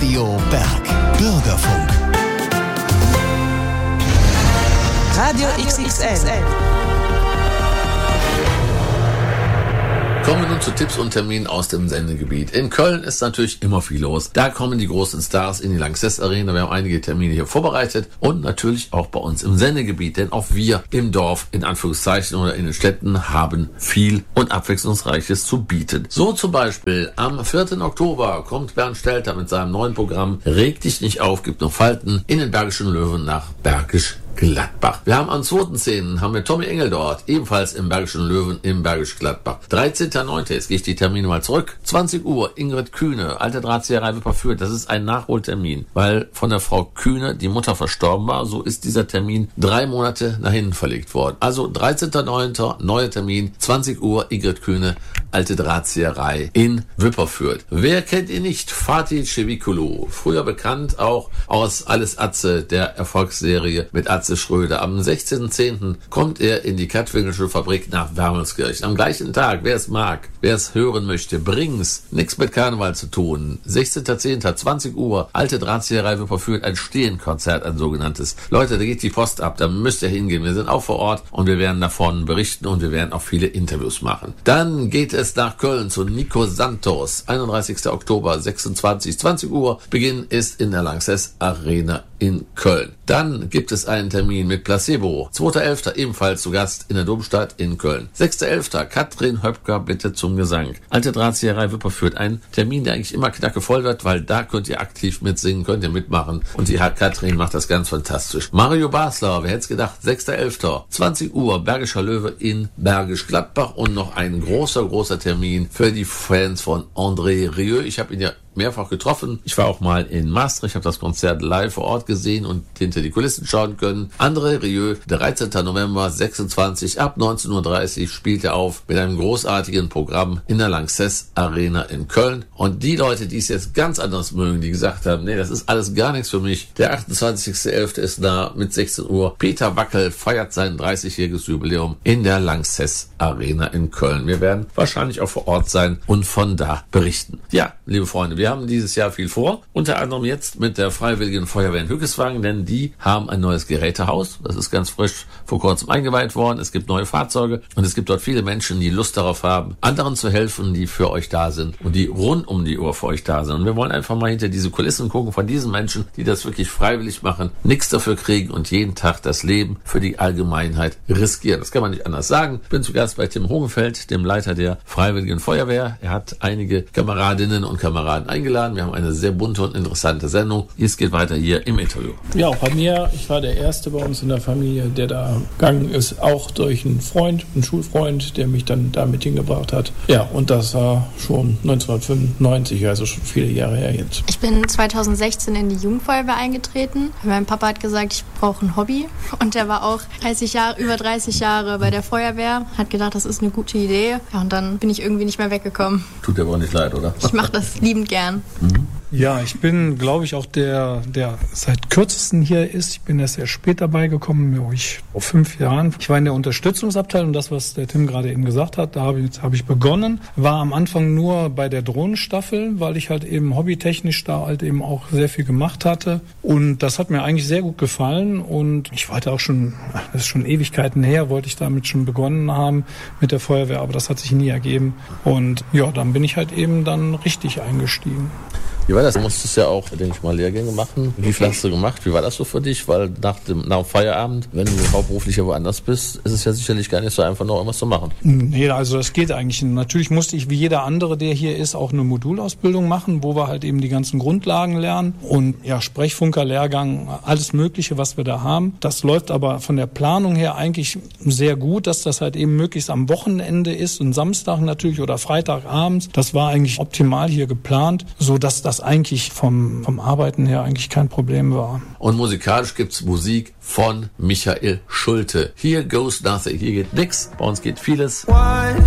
Radio Berg. Bürgerfunk. Radio XXL. Kommen wir nun zu Tipps und Terminen aus dem Sendegebiet. In Köln ist natürlich immer viel los. Da kommen die großen Stars in die Lanxess Arena. Wir haben einige Termine hier vorbereitet und natürlich auch bei uns im Sendegebiet, denn auch wir im Dorf, in Anführungszeichen, oder in den Städten haben viel und Abwechslungsreiches zu bieten. So zum Beispiel am 4. Oktober kommt Bernd Stelter mit seinem neuen Programm Reg dich nicht auf, gibt noch Falten in den Bergischen Löwen nach Bergisch Gladbach. Wir haben am 2.10. haben wir Tommy Engel dort, ebenfalls im Bergischen Löwen im Bergisch Gladbach. 13.09. Jetzt gehe ich die Termine mal zurück. 20 Uhr, Ingrid Kühne, alte Drahtzieherei Wipperfürth. Das ist ein Nachholtermin, weil von der Frau Kühne die Mutter verstorben war. So ist dieser Termin 3 Monate nach hinten verlegt worden. Also 13.09. neuer Termin, 20 Uhr, Ingrid Kühne, alte Drahtzieherei in Wipperfürth. Wer kennt ihn nicht? Fatih Ceviculu, früher bekannt auch aus Alles Atze, der Erfolgsserie mit Atze Schröder. Am 16.10. kommt er in die Kattwinkel'sche Fabrik nach Wermelskirchen. Am gleichen Tag, wer es mag, wer es hören möchte, Brings, nichts mit Karneval zu tun. 16.10. 20 Uhr, alte Drahtzieherei Wipperfürth, ein Stehenkonzert, ein sogenanntes. Leute, da geht die Post ab, da müsst ihr hingehen. Wir sind auch vor Ort und wir werden davon berichten und wir werden auch viele Interviews machen. Dann geht es nach Köln zu Nico Santos, 31. Oktober, 26, 20 Uhr. Beginn ist in der Lanxess Arena in Köln. Dann gibt es einen Termin mit Placebo. 2.11. ebenfalls zu Gast in der Domstadt in Köln. 6.11. Katrin Höpker, bitte zum Gesang. Alte Drahtzieherei Wipperfürth. Ein Termin, der eigentlich immer knackevoll wird, weil da könnt ihr aktiv mitsingen, könnt ihr mitmachen. Und die Katrin macht das ganz fantastisch. Mario Basler, wer hätte es gedacht, 6.11. 20 Uhr, Bergischer Löwe in Bergisch Gladbach. Und noch ein großer Termin für die Fans von André Rieu. Ich habe ihn ja mehrfach getroffen. Ich war auch mal in Maastricht, habe das Konzert live vor Ort gesehen und hinter die Kulissen schauen können. André Rieu, 13. November 26, ab 19.30 Uhr spielt er auf mit einem großartigen Programm in der Lanxess Arena in Köln. Und die Leute, die es jetzt ganz anders mögen, die gesagt haben, nee, das ist alles gar nichts für mich. Der 28.11. ist da mit 16 Uhr. Peter Wackel feiert sein 30-jähriges Jubiläum in der Lanxess Arena in Köln. Wir werden wahrscheinlich auch vor Ort sein und von da berichten. Ja, liebe Freunde, wir haben dieses Jahr viel vor, unter anderem jetzt mit der Freiwilligen Feuerwehr in Hückeswagen, denn die haben ein neues Gerätehaus. Das ist ganz frisch vor kurzem eingeweiht worden. Es gibt neue Fahrzeuge und es gibt dort viele Menschen, die Lust darauf haben, anderen zu helfen, die für euch da sind und die rund um die Uhr für euch da sind. Und wir wollen einfach mal hinter diese Kulissen gucken von diesen Menschen, die das wirklich freiwillig machen, nichts dafür kriegen und jeden Tag das Leben für die Allgemeinheit riskieren. Das kann man nicht anders sagen. Ich bin zu Gast bei Tim Hogenfeld, dem Leiter der Freiwilligen Feuerwehr. Er hat einige Kameradinnen und Kameraden eingeladen. Wir haben eine sehr bunte und interessante Sendung. Es geht weiter hier im Interview. Ja, auch bei mir. Ich war der Erste bei uns in der Familie, der da gegangen ist, auch durch einen Freund, einen Schulfreund, der mich dann da mit hingebracht hat. Ja, und das war schon 1995, also schon viele Jahre her jetzt. Ich bin 2016 in die Jugendfeuerwehr eingetreten. Mein Papa hat gesagt, ich brauche ein Hobby. Und der war auch über 30 Jahre bei der Feuerwehr, hat gedacht, das ist eine gute Idee. Ja, und dann bin ich irgendwie nicht mehr weggekommen. Tut dir aber nicht leid, oder? Ich mache das liebend gern. Ja, ich bin, glaube ich, auch der seit kürzesten hier ist. Ich bin erst sehr spät dabei gekommen, vor 5 Jahren. Ich war in der Unterstützungsabteilung, das, was der Tim gerade eben gesagt hat, da habe ich begonnen. War am Anfang nur bei der Drohnenstaffel, weil ich halt eben hobbytechnisch da halt eben auch sehr viel gemacht hatte. Und das hat mir eigentlich sehr gut gefallen. Und ich wollte auch schon, das ist schon Ewigkeiten her, wollte ich damit schon begonnen haben mit der Feuerwehr, aber das hat sich nie ergeben. Und ja, dann bin ich halt eben dann richtig eingestiegen. Wie war das? Du musstest ja auch, denke ich mal, Lehrgänge machen. Wie viel hast du gemacht? Wie war das so für dich? Weil nach dem Feierabend, wenn du hauptberuflich woanders bist, ist es ja sicherlich gar nicht so einfach, noch irgendwas zu machen. Nee, also das geht eigentlich. Natürlich musste ich, wie jeder andere, der hier ist, auch eine Modulausbildung machen, wo wir halt eben die ganzen Grundlagen lernen. Und ja, Sprechfunker-Lehrgang, alles Mögliche, was wir da haben. Das läuft aber von der Planung her eigentlich sehr gut, dass das halt eben möglichst am Wochenende ist und Samstag natürlich oder Freitagabends. Das war eigentlich optimal hier geplant, so dass das eigentlich vom Arbeiten her eigentlich kein Problem war. Und musikalisch gibt's Musik von Michael Schulte. Here goes nothing. Hier geht nix. Bei uns geht vieles.